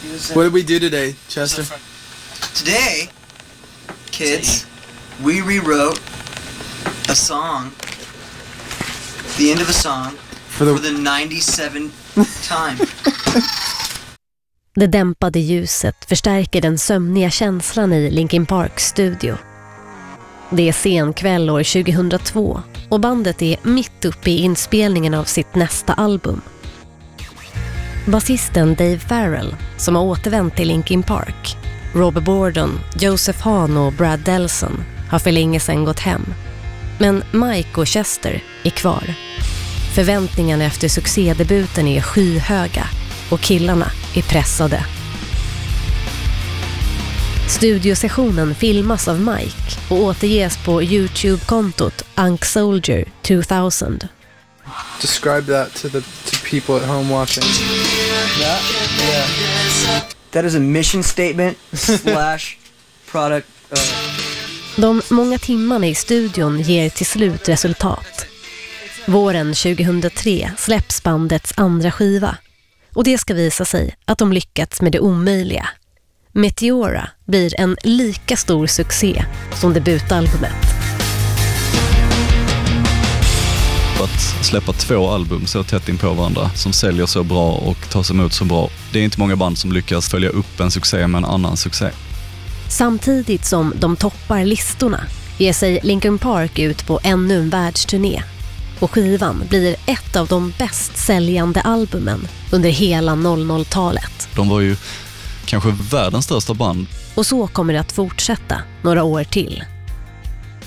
What did we do today, Chester? Today, kids, we rewrote a song, the end of a song, for the 97th time. Det dämpade ljuset förstärker den sömniga känslan i Linkin Parks studio. Det är sen kväll år 2002 och bandet är mitt uppe i inspelningen av sitt nästa album. Basisten Dave Farrell, som har återvänt till Linkin Park, Robert Borden, Joseph Hahn och Brad Delson har för länge sedan gått hem. Men Mike och Chester är kvar. Förväntningarna efter succédebuten är skyhöga och killarna är pressade. Studiosessionen filmas av Mike och återges på YouTube-kontot Unk Soldier 2000. Describe that to people at home watching. Yeah. That is a mission statement / product. De många timmarna i studion ger till slut resultat. Våren 2003 släpps bandets andra skiva. Och det ska visa sig att de lyckats med det omöjliga. Meteora blir en lika stor succé som debutalbumet. Att släppa 2 album så tätt in på varandra som säljer så bra och tas emot så bra. Det är inte många band som lyckas följa upp en succé med en annan succé. Samtidigt som de toppar listorna ger sig Linkin Park ut på ännu en världsturné. Och skivan blir ett av de bäst säljande albumen under hela 00-talet. De var ju kanske världens största band. Och så kommer det att fortsätta några år till.